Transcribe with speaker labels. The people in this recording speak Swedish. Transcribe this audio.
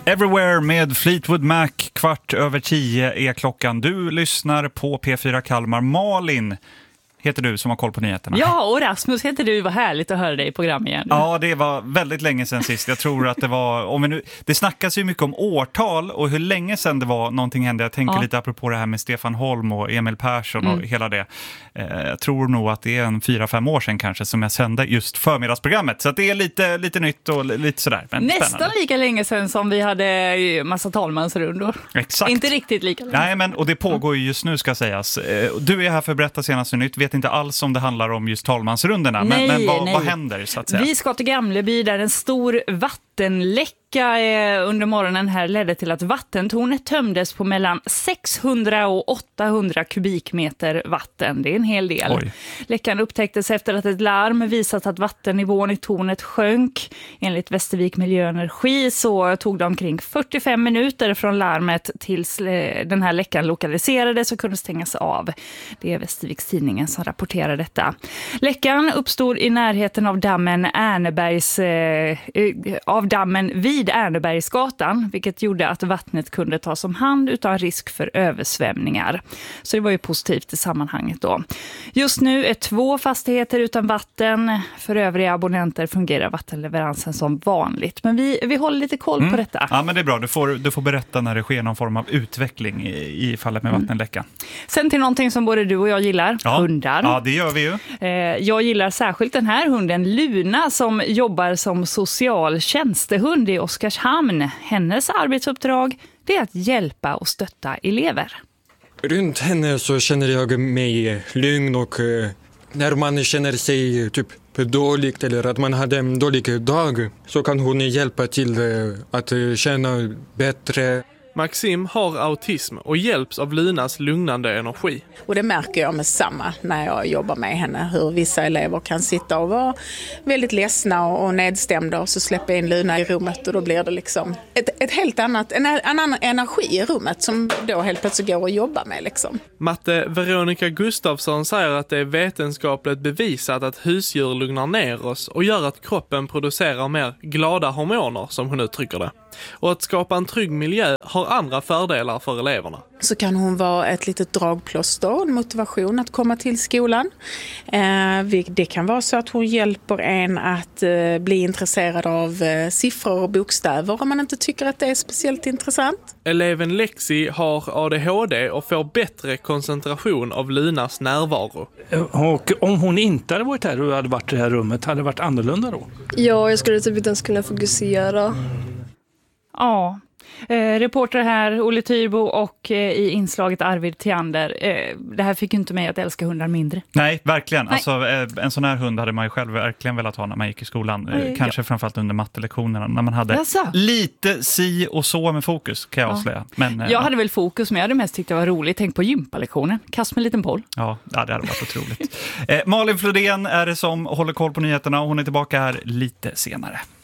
Speaker 1: Everywhere med Fleetwood Mac, 9:15 är klockan. Du lyssnar på P4 Kalmar. Malin heter du som har koll på nyheterna.
Speaker 2: Ja, och Rasmus heter du. Vad härligt att höra dig i program igen.
Speaker 1: Ja, det var väldigt länge sedan sist. Jag tror att det var... det snackas ju mycket om årtal och hur länge sedan det var någonting hände. Jag tänker lite apropå det här med Stefan Holm och Emil Persson och hela det. Jag tror nog att det är 4-5 år sedan kanske som jag sände just förmiddagsprogrammet. Så att det är lite nytt och lite sådär. Men
Speaker 2: nästan
Speaker 1: spännande.
Speaker 2: lika länge sedan som vi hade massa talmansrundor.
Speaker 1: Exakt.
Speaker 2: Inte riktigt lika länge.
Speaker 1: Nej, men och det pågår ju just nu ska sägas. Du är här för att berätta senaste nytt. Vet inte alls om det handlar om just talmansrundorna. Men vad händer så att säga?
Speaker 2: Vi ska till Gamleby där en stor vattenläcka under morgonen här ledde till att vattentornet tömdes på mellan 600 och 800 kubikmeter vatten. Det är en hel del.
Speaker 1: Oj.
Speaker 2: Läckan upptäcktes efter att ett larm visat att vattennivån i tornet sjönk. Enligt Västervik Miljöenergi så tog det omkring 45 minuter från larmet tills den här läckan lokaliserades och kunde stängas av. Det är Västerviks tidningen som rapporterar detta. Läckan uppstod i närheten av dammen vid Ärnebergsgatan, vilket gjorde att vattnet kunde tas om hand utan risk för översvämningar. Så det var ju positivt i sammanhanget då. Just nu är 2 fastigheter utan vatten. För övriga abonnenter fungerar vattenleveransen som vanligt. Men vi håller lite koll på detta.
Speaker 1: Ja, men det är bra. Du får berätta när det sker någon form av utveckling i fallet med vattenläckan.
Speaker 2: Sen till någonting som både du och jag gillar. Hundar.
Speaker 1: Ja, det gör vi ju.
Speaker 2: Jag gillar särskilt den här hunden Luna som jobbar som social tjänstehund i Oskarshamn. Hennes arbetsuppdrag är att hjälpa och stötta elever.
Speaker 3: Runt henne så känner jag mig lugn och när man känner sig typ dåligt eller att man hade en dålig dag så kan hon hjälpa till att känna bättre.
Speaker 4: Maxim har autism och hjälps av Lunas lugnande energi.
Speaker 5: Och det märker jag med samma när jag jobbar med henne. Hur vissa elever kan sitta och vara väldigt ledsna och nedstämda och så släpper jag in Luna i rummet och då blir det liksom ett helt annat, en annan energi i rummet som då helt plötsligt går att jobba med liksom.
Speaker 4: Matte Veronica Gustafsson säger att det är vetenskapligt bevisat att husdjur lugnar ner oss och gör att kroppen producerar mer glada hormoner som hon uttrycker det. Och att skapa en trygg miljö har andra fördelar för eleverna.
Speaker 5: Så kan hon vara ett litet dragplåster, en motivation att komma till skolan. Det kan vara så att hon hjälper en att bli intresserad av siffror och bokstäver om man inte tycker att det är speciellt intressant.
Speaker 4: Eleven Lexi har ADHD och får bättre koncentration av Lunas närvaro.
Speaker 6: Och om hon inte hade varit här och hade varit i det här rummet, hade det varit annorlunda då?
Speaker 7: Ja, jag skulle typ inte ens kunna fokusera.
Speaker 2: Ja, reporter här, Olle Tyrbo och i inslaget Arvid Theander. Det här fick ju inte mig att älska hundar mindre.
Speaker 1: Nej, verkligen. Nej. Alltså, en sån här hund hade man ju själv verkligen velat ha när man gick i skolan. Kanske framförallt under mattelektionerna när man hade lite si och så med fokus, kan jag avslöja. Men,
Speaker 2: jag hade väl fokus, men jag hade mest tyckt det var roligt. Tänk på gympalektionen. Kast med en liten boll.
Speaker 1: Ja, det hade varit otroligt. Malin Flodén är det som håller koll på nyheterna och hon är tillbaka här lite senare.